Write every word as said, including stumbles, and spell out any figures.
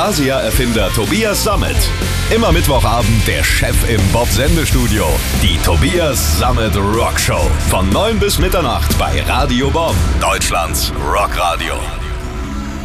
Asia-Erfinder Tobias Sammet. Immer Mittwochabend der Chef im Bob-Sendestudio. Die Tobias Sammet Rockshow. Von neun bis Mitternacht bei Radio Bob. Deutschlands Rockradio.